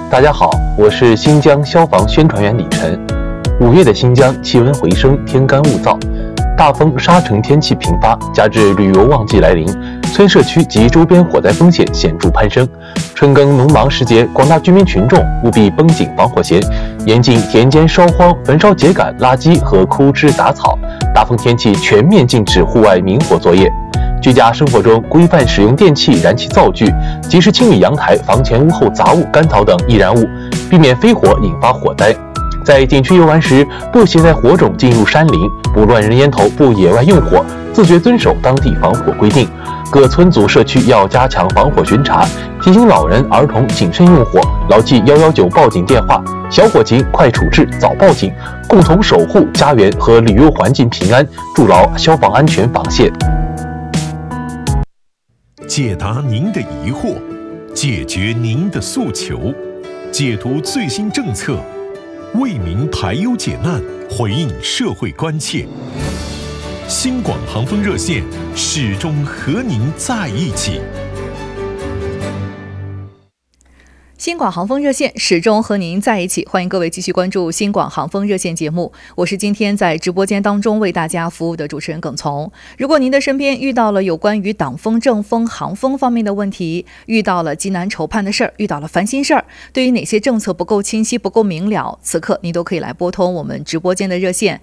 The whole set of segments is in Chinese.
大家好，我是新疆消防宣传员李晨。5月的新疆气温回升，天干物燥，大风沙尘天气频发，加之旅游旺季来临，村社区及周边火灾风险显著攀升。春耕农忙时节，广大居民群众务必绷紧防火弦，严禁田间烧荒、焚烧秸秆、垃圾和枯枝杂草。大风天气全面禁止户外明火作业。居家生活中规范使用电器、燃气灶具，及时清理阳台、房前屋后杂物、干草等易燃物，避免飞火引发火灾。在景区游玩时，不携带火种进入山林，不乱扔烟头，不野外用火，自觉遵守当地防火规定。各村组社区要加强防火巡查，提醒老人、儿童谨慎用火，牢记119报警电话，小火情快处置，早报警，共同守护家园和旅游环境平安，筑牢消防安全防线。 解答您的疑惑，解决您的诉求，解读最新政策，为民排忧解难，回应社会关切。新广航风热线始终和您在一起。 新广航风热线始终和您在一起，欢迎各位继续关注新广航风热线节目，我是今天在直播间当中为大家服务的主持人耿从。如果您的身边遇到了有关于党风、政风、航风方面的问题，遇到了急难愁盼的事儿，遇到了烦心事儿，对于哪些政策不够清晰、不够明了，此刻您都可以来拨通我们直播间的热线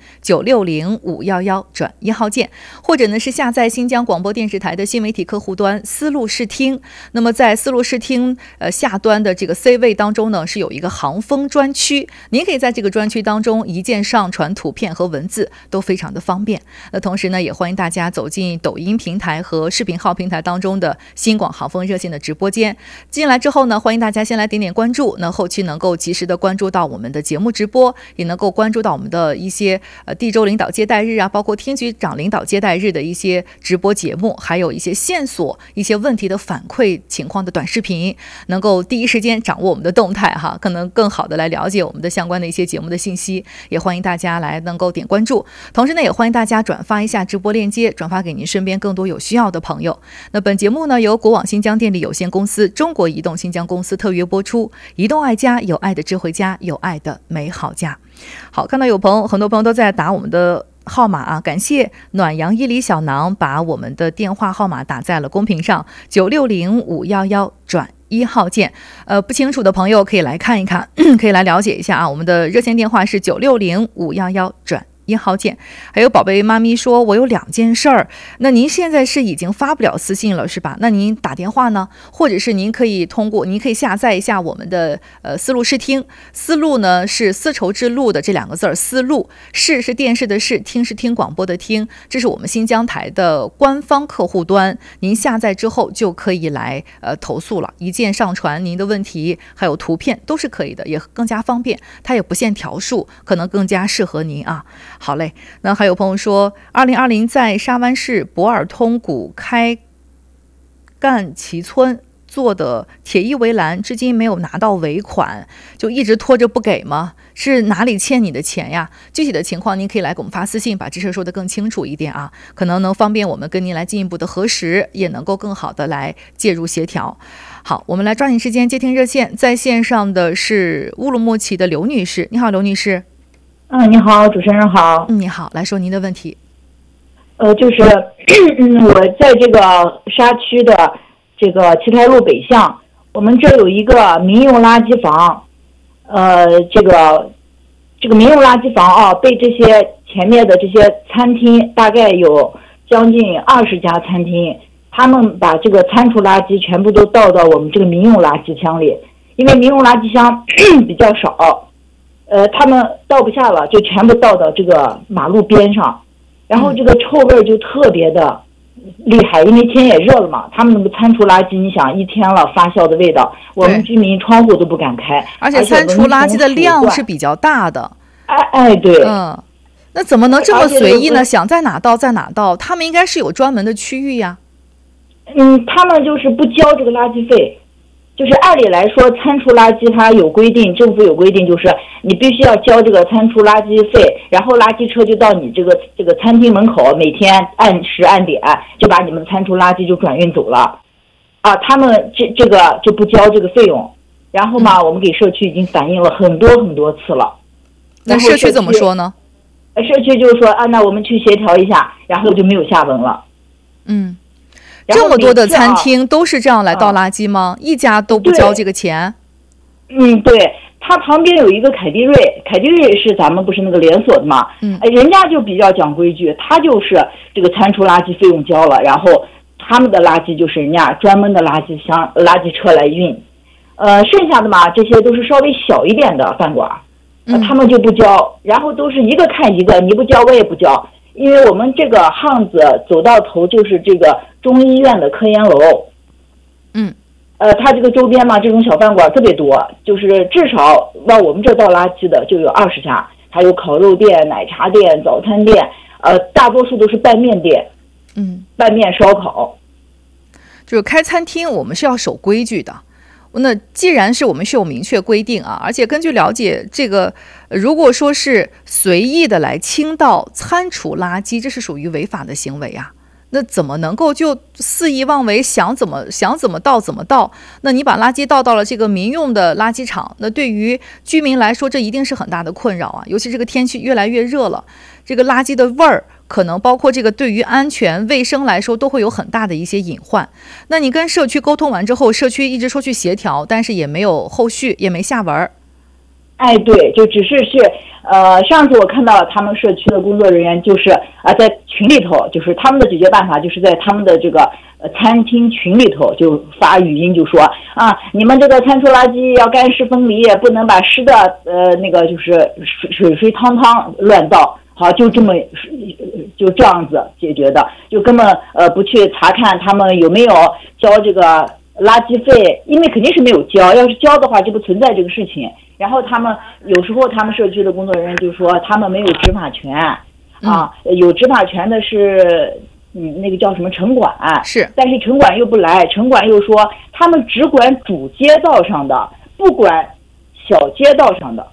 960-511-1号键，或者呢是下载新疆广播电视台的新媒体客户端丝路视听。那么在丝路视听下端的这个 C 位当中呢是有一个航风专区，您可以在这个专区当中一键上传图片和文字，都非常的方便。那同时呢也欢迎大家走进抖音平台和视频号平台当中的新广航风热线的直播间。进来之后呢，欢迎大家先来点点关注，那后期能够及时的关注到我们的节目直播，也能够关注到我们的一些地州领导接待日啊，包括厅局长领导接待日的一些直播节目，还有一些线索、一些问题的反馈情况的短视频，能够第一时间掌握我们的动态哈，可能更好的来了解我们的相关的一些节目的信息。也欢迎大家来能够点关注，同时呢也欢迎大家转发一下直播链接，转发给您身边更多有需要的朋友。那本节目呢由国网新疆电力有限公司、中国移动新疆公司特约播出。移动爱家，有爱的智慧家，有爱的美好家。好，看到很多朋友都在打我们的号码啊，感谢暖阳伊犁小囊把我们的电话号码打在了公屏上，960-511-1号键。不清楚的朋友可以来看一看，可以来了解一下啊。我们的热线电话是960-511-1号键。还有宝贝妈咪说，我有2件事儿。那您现在是已经发不了私信了是吧？那您打电话呢，或者是您可以下载一下我们的丝路视听。丝路呢是丝绸之路的这2个字，丝路，视是电视的视，听是听广播的听，这是我们新疆台的官方客户端。您下载之后就可以来投诉了，一键上传您的问题，还有图片都是可以的，也更加方便，它也不限条数，可能更加适合您啊。好嘞，那还有朋友说，2020在沙湾市博尔通古开干旗村做的铁艺围栏，至今没有拿到尾款，就一直拖着不给吗？是哪里欠你的钱呀？具体的情况您可以来给我们发私信，把这事说得更清楚一点啊，可能方便我们跟您来进一步的核实，也能够更好的来介入协调。好，我们来抓紧时间接听热线，在线上的是乌鲁木齐的刘女士。你好，刘女士。 你好，主持人好。 你好，来说您的问题。 就是我在这个沙区的这个七台路北巷，我们这有一个民用垃圾房，这个民用垃圾房啊，被这些前面的这些餐厅，大概有将近20家餐厅，他们把这个餐厨垃圾全部都倒到我们这个民用垃圾箱里，因为民用垃圾箱比较少。他们倒不下了，就全部倒到这个马路边上，然后这个臭味就特别的厉害，因为天也热了嘛，他们那个餐厨垃圾，你想一天了发酵的味道，我们居民窗户都不敢开， 而且餐厨垃圾的量是比较大的。 对， 那怎么能这么随意呢？想在哪倒在哪倒，他们应该是有专门的区域呀。 他们就是不交这个垃圾费。就是按理来说，餐厨垃圾它有规定，政府有规定，就是你必须要交这个餐厨垃圾费，然后垃圾车就到你这个餐厅门口，每天按时按点就把你们餐厨垃圾就转运走了，啊，他们这个就不交这个费用， 然后嘛，我们给社区已经反映了很多很多次了。 那社区怎么说呢？ 社区就是说啊，那我们去协调一下，然后就没有下文了。 这么多的餐厅都是这样来倒垃圾吗？一家都不交这个钱？ 对，它旁边有一个凯迪瑞，凯迪瑞是咱们不是那个连锁的嘛？人家就比较讲规矩，他就是这个餐厨垃圾费用交了，然后他们的垃圾就是人家专门的垃圾车来运。剩下的嘛，这些都是稍微小一点的饭馆，他们就不交，然后都是一个看一个，你不交我也不交。因为我们这个巷子走到头就是这个中医院的科研楼，它这个周边嘛，这种小饭馆特别多，就是至少往我们这倒垃圾的就有20家，还有烤肉店、奶茶店、早餐店，大多数都是拌面店，拌面烧烤。 就是开餐厅，我们是要守规矩的。那既然是我们是有明确规定啊，而且根据了解，这个如果说是随意的来倾倒餐厨垃圾，这是属于违法的行为啊。那怎么能够就肆意妄为，想怎么倒怎么倒？那你把垃圾倒到了这个民用的垃圾场，那对于居民来说，这一定是很大的困扰啊。尤其这个天气越来越热了，这个垃圾的味儿，可能包括这个对于安全卫生来说，都会有很大的一些隐患。那你跟社区沟通完之后，社区一直说去协调，但是也没有后续，也没下文。 对，就只是上次我看到他们社区的工作人员就是在群里头，就是他们的解决办法就是在他们的这个餐厅群里头就发语音，就说你们这个餐厨垃圾要干湿分离，不能把湿的那个就是水汤乱倒。好，就这样子解决的，就根本不去查看他们有没有交这个垃圾费，因为肯定是没有交，要是交的话就不存在这个事情。然后他们有时候他们社区的工作人员就说他们没有执法权有执法权的是那个叫什么城管， 是，但是城管又不来，城管又说他们只管主街道上的，不管小街道上的。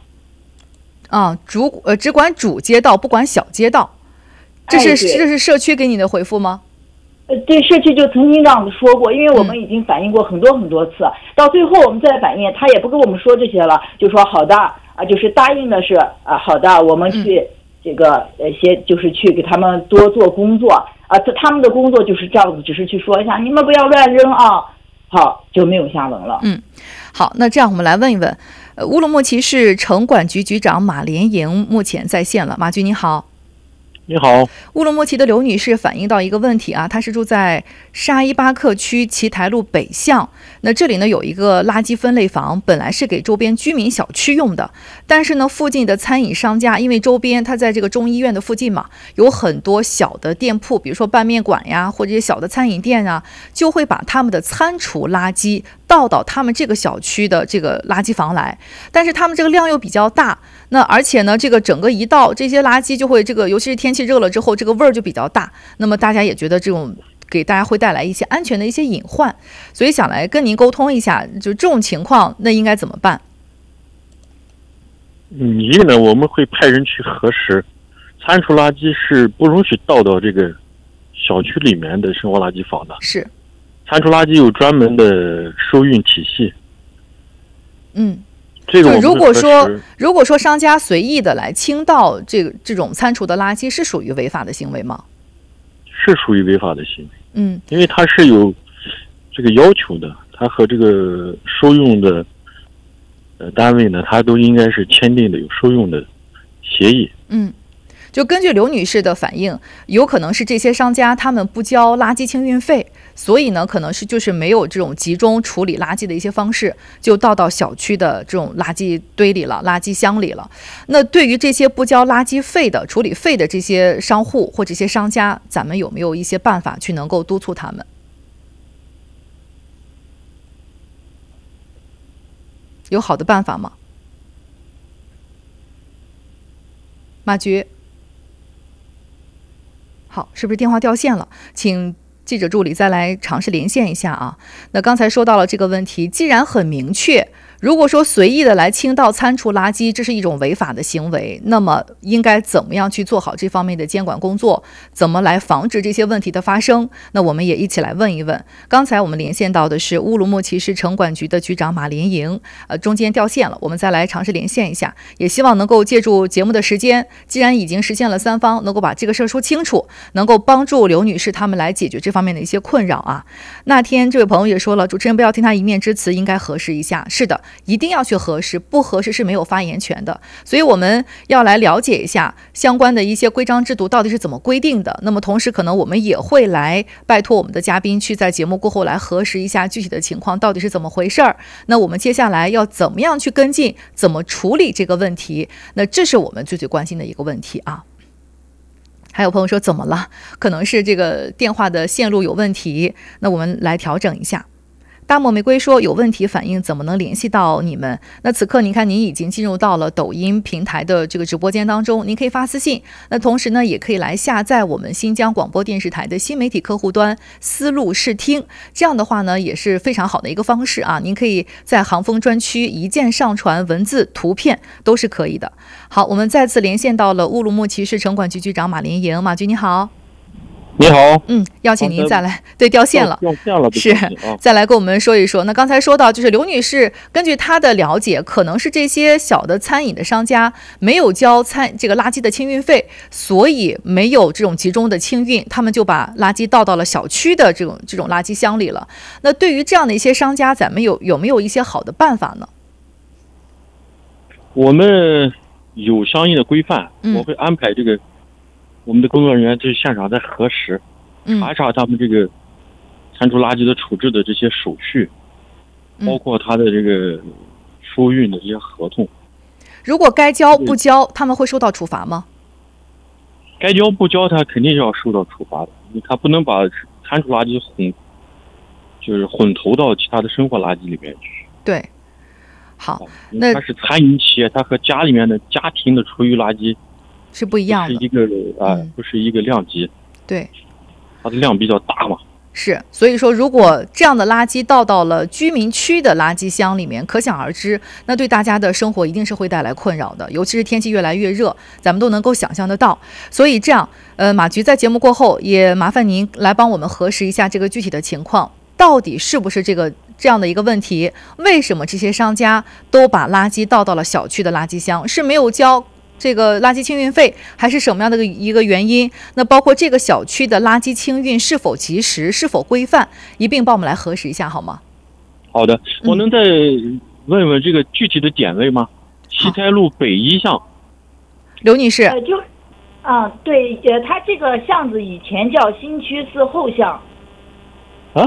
只管主街道，不管小街道，这是社区给你的回复吗？ 对，社区就曾经这样子说过，因为我们已经反映过很多很多次，到最后我们再反映，他也不跟我们说这些了，就说好的就是答应的是好的，我们去这个就是去给他们多做工作他们的工作就是这样子，只是去说一下你们不要乱扔好，就没有下文了。 好，那这样我们来问一问，乌鲁木齐市城管局局长马连营目前在线了，马局你好。 你好， 乌鲁木齐的刘女士反映到一个问题她是住在沙依巴克区奇台路北巷。那这里呢有一个垃圾分类房，本来是给周边居民小区用的，但是呢附近的餐饮商家，因为周边它在这个中医院的附近嘛，有很多小的店铺，比如说拌面馆呀，或者一些小的餐饮店啊，就会把他们的餐厨垃圾倒到他们这个小区的这个垃圾房来，但是他们这个量又比较大，那而且呢这个整个一倒，这些垃圾就会尤其是天气热了之后，这个味儿就比较大，那么大家也觉得这种给大家会带来一些安全的一些隐患，所以想来跟您沟通一下，就这种情况那应该怎么办？ 一个呢，我们会派人去核实，餐厨垃圾是不容许倒到这个小区里面的生活垃圾房的。是，餐厨垃圾有专门的收运体系。这个如果说商家随意的来倾倒这种餐厨的垃圾，是属于违法的行为吗？ 是属于违法的行为。因为它是有这个要求的，它和这个收用的单位呢，它都应该是签订的有收用的协议。 就根据刘女士的反映，有可能是这些商家他们不交垃圾清运费，所以呢可能是就是没有这种集中处理垃圾的一些方式，就倒到小区的这种垃圾堆里了，垃圾箱里了。那对于这些不交垃圾费的处理费的这些商户或这些商家，咱们有没有一些办法去能够督促他们？有好的办法吗？马局，好，是不是电话掉线了？请记者助理再来尝试连线一下啊。那刚才说到了这个问题，既然很明确， 如果说随意的来倾倒餐厨垃圾，这是一种违法的行为，那么应该怎么样去做好这方面的监管工作？怎么来防止这些问题的发生？那我们也一起来问一问。刚才我们连线到的是乌鲁木齐市城管局的局长马连营，中间掉线了，我们再来尝试连线一下，也希望能够借助节目的时间，既然已经实现了三方能够把这个事儿说清楚，能够帮助刘女士他们来解决这方面的一些困扰啊。那天这位朋友也说了，主持人不要听他一面之词，应该核实一下。是的，一定要去核实，不核实是没有发言权的。所以我们要来了解一下相关的一些规章制度到底是怎么规定的。那么同时可能我们也会来拜托我们的嘉宾去在节目过后来核实一下具体的情况到底是怎么回事儿。那我们接下来要怎么样去跟进，怎么处理这个问题？那这是我们最关心的一个问题啊。还有朋友说怎么了？可能是这个电话的线路有问题，那我们来调整一下。大漠玫瑰说有问题反映怎么能联系到你们？那此刻您看您已经进入到了抖音平台的这个直播间当中，您可以发私信，那同时呢也可以来下载我们新疆广播电视台的新媒体客户端思路视听，这样的话呢也是非常好的一个方式啊。您可以在行风专区一键上传文字图片都是可以的。好，我们再次连线到了乌鲁木齐市城管局局长马连营，马局你好。 你好， 邀请您再来，对，掉线了， 是， 再来跟我们说一说。那刚才说到，就是刘女士根据她的了解，可能是这些小的餐饮的商家没有交这个垃圾的清运费，所以没有这种集中的清运，他们就把垃圾倒到了小区的这种垃圾箱里了。那对于这样的一些商家，咱们有没有一些好的办法呢？ 我们有相应的规范，我会安排这个。我们的工作人员就是现场在核实，查查他们这个餐厨垃圾的处置的这些手续，包括他的这个收运的这些合同。 如果该交不交，他们会受到处罚吗？ 该交不交，他肯定是要受到处罚的。他不能把餐厨垃圾混投到其他的生活垃圾里面去。 对，好，那它是餐饮企业，它和家里面的家庭的厨余垃圾。 是不一样的， 不是一个量级， 对， 它的量比较大嘛。 是，所以说如果这样的垃圾倒到了居民区的垃圾箱里面，可想而知，那对大家的生活一定是会带来困扰的，尤其是天气越来越热，咱们都能够想象得到。所以这样，马局在节目过后也麻烦您来帮我们核实一下这个具体的情况，到底是不是这样的一个问题？为什么这些商家都把垃圾倒到了小区的垃圾箱？是没有交这个垃圾清运费，还是什么样的一个原因？那包括这个小区的垃圾清运是否及时，是否规范，一并帮我们来核实一下好吗？ 好的，我能再问问这个具体的点位吗？西台路北一巷， 刘女士。 对，它这个巷子以前叫新区4后巷。 啊？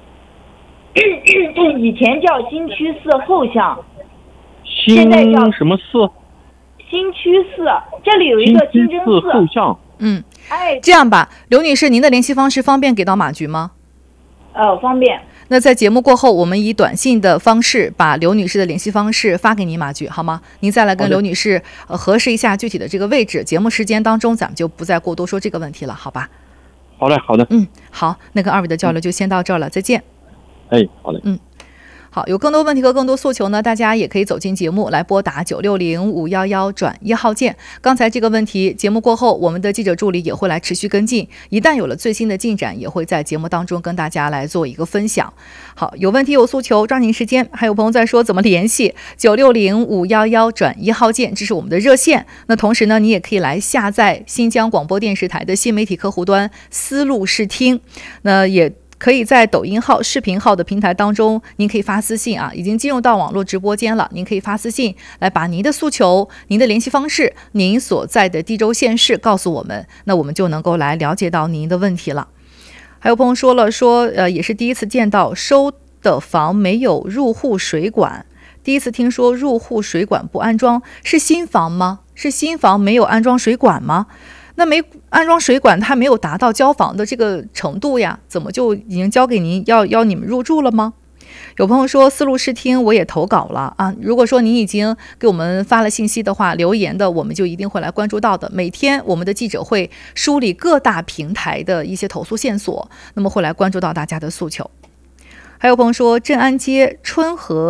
以前叫新区4后巷。 现在叫什么4？ 新区4，这里有一个清真寺后巷。 这样吧，刘女士，您的联系方式方便给到马局吗？ 方便。 那在节目过后，我们以短信的方式把刘女士的联系方式发给您马局，好吗？您再来跟刘女士核实一下具体的这个位置。节目时间当中，咱们就不再过多说这个问题了，好吧？ 好的，好的。 好，那跟二位的交流就先到这儿了，再见。 好嘞。 好，有更多问题和更多诉求呢，大家也可以走进节目来拨打960-511转1号键。刚才这个问题，节目过后，我们的记者助理也会来持续跟进，一旦有了最新的进展，也会在节目当中跟大家来做一个分享。好，有问题有诉求，抓紧时间。还有朋友在说怎么联系，960-511转1号键，这是我们的热线。那同时呢，你也可以来下载新疆广播电视台的新媒体客户端思路视听，那也可以在抖音号、视频号的平台当中，您可以发私信啊，已经进入到网络直播间了，您可以发私信来把您的诉求、您的联系方式、您所在的地州县市告诉我们，那我们就能够来了解到您的问题了。还有朋友说了，也是第一次见到收的房没有入户水管，第一次听说入户水管不安装，是新房吗？是新房没有安装水管吗？那没安装水管，它没有达到交房的这个程度呀，怎么就已经交给您要你们入住了吗？有朋友说思路视听我也投稿了啊，如果说您已经给我们发了信息的话，留言的我们就一定会来关注到的。每天我们的记者会梳理各大平台的一些投诉线索，那么会来关注到大家的诉求。还有朋友说镇安街春和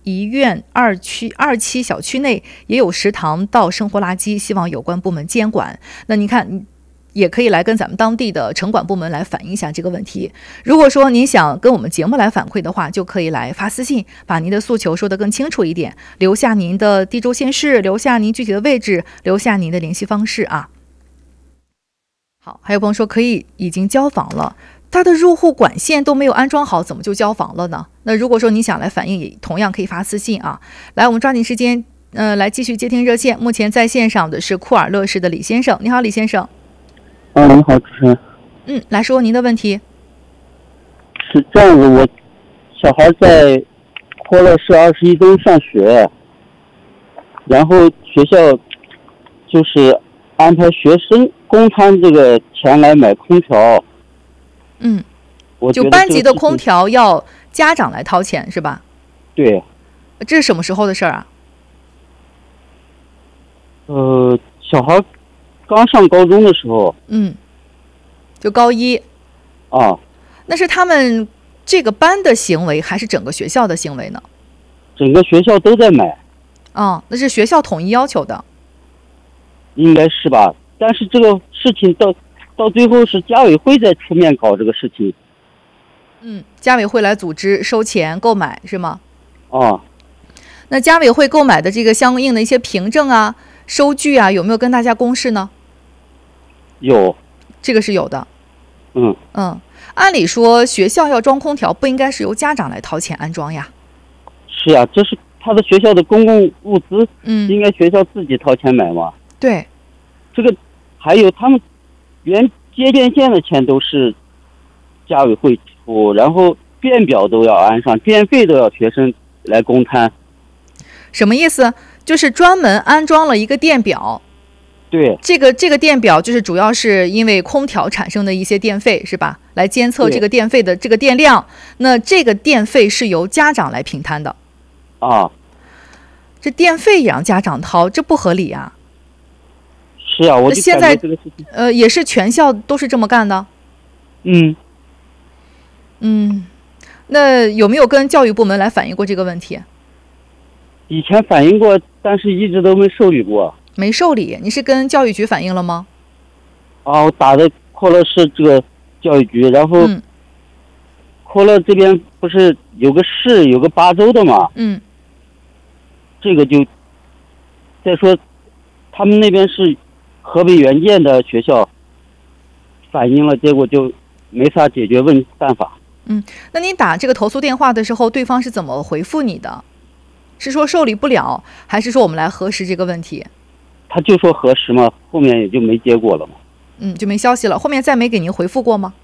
怡苑2期小区内也有食堂倒生活垃圾，希望有关部门监管。那你看，也可以来跟咱们当地的城管部门来反映一下这个问题。如果说您想跟我们节目来反馈的话，就可以来发私信，把您的诉求说得更清楚一点，留下您的地州县市，留下您具体的位置，留下您的联系方式啊。好，还有朋友说已经交房了，他的入户管线都没有安装好，怎么就交房了呢？那如果说你想来反映，也同样可以发私信啊。来，我们抓紧时间，来继续接听热线。目前在线上的是库尔勒市的李先生，你好，李先生。 你好，主持人。 来说您的问题。 是这样子，我小孩在霍勒市21中上学，然后学校就是安排学生公摊这个钱来买空调。 就班级的空调要家长来掏钱是吧？ 对。 这是什么时候的事儿啊？ 小孩刚上高中的时候。 就高一。 那是他们这个班的行为还是整个学校的行为呢？ 整个学校都在买。 那是学校统一要求的。 应该是吧，但是这个事情到最后是家委会在出面搞这个事情。 家委会来组织收钱购买是吗？ 那家委会购买的这个相应的一些凭证啊、收据啊，有没有跟大家公示呢？ 有， 这个是有的。按理说学校要装空调，不应该是由家长来掏钱安装呀？ 是啊，这是他的学校的公共物资，应该学校自己掏钱买嘛。 对， 这个还有他们连接电线的钱都是家委会出，然后电表都要安上，电费都要学生来公摊。 什么意思？就是专门安装了一个电表。 对， 这个电表就是主要是因为空调产生的一些电费是吧？来监测这个电费的这个电量，那这个电费是由家长来平摊的。这电费也让家长掏，这不合理啊。 是啊，我就现在这个事情也是全校都是这么干的。那有没有跟教育部门来反映过这个问题？ 以前反映过，但是一直都没受理过。 没受理？你是跟教育局反映了吗？ 我打的霍勒市这个教育局，然后霍勒这边不是有个市有个8州的嘛？这个就再说他们那边是河北原建的学校反映了，结果就没啥解决办法。 那你打这个投诉电话的时候，对方是怎么回复你的？是说受理不了，还是说我们来核实这个问题？ 他就说核实嘛，后面也就没结果了嘛。 就没消息了。后面再没给您回复过吗？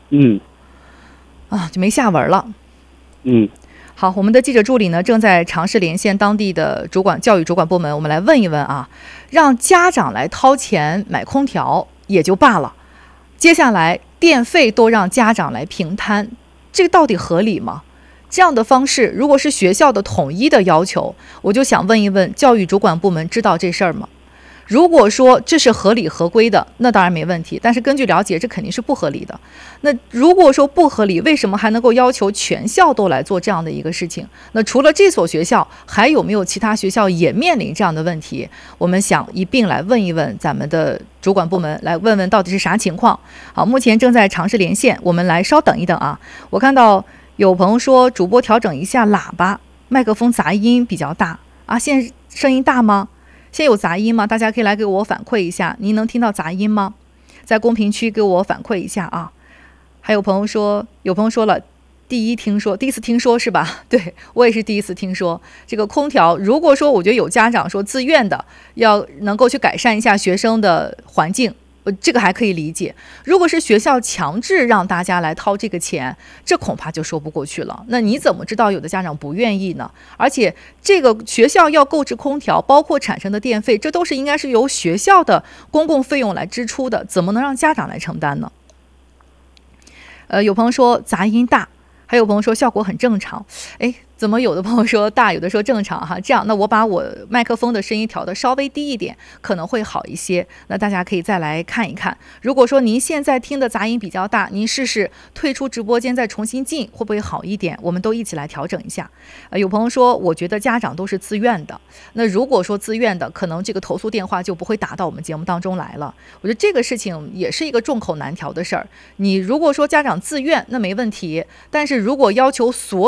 就没下文了。好，我们的记者助理呢正在尝试连线当地的教育主管部门，我们来问一问啊，让家长来掏钱买空调也就罢了，接下来电费都让家长来平摊，这个到底合理吗？这样的方式如果是学校的统一的要求，我就想问一问教育主管部门知道这事儿吗？如果说这是合理合规的，那当然没问题，但是根据了解，这肯定是不合理的。那如果说不合理，为什么还能够要求全校都来做这样的一个事情？那除了这所学校，还有没有其他学校也面临这样的问题？我们想一并来问一问咱们的主管部门，来问问到底是啥情况。好，目前正在尝试连线，我们来稍等一等啊。我看到有朋友说主播调整一下喇叭，麦克风杂音比较大啊，现在声音大吗？现在有杂音吗？大家可以来给我反馈一下，您能听到杂音吗？在公屏区给我反馈一下啊。还有朋友说了，第一次听说是吧？对，我也是第一次听说这个空调。如果说我觉得有家长说自愿的要能够去改善一下学生的环境，这个还可以理解。如果是学校强制让大家来掏这个钱，这恐怕就说不过去了。那你怎么知道有的家长不愿意呢？而且这个学校要购置空调，包括产生的电费，这都是应该是由学校的公共费用来支出的，怎么能让家长来承担呢？有朋友说杂音大，还有朋友说效果很正常。 怎么有的朋友说大，有的说正常哈？这样，那我把我麦克风的声音调得稍微低一点，可能会好一些。那大家可以再来看一看。如果说您现在听的杂音比较大，您试试退出直播间再重新进，会不会好一点？我们都一起来调整一下。有朋友说，我觉得家长都是自愿的。那如果说自愿的，可能这个投诉电话就不会打到我们节目当中来了。我觉得这个事情也是一个众口难调的事儿。你如果说家长自愿，那没问题，但是如果要求所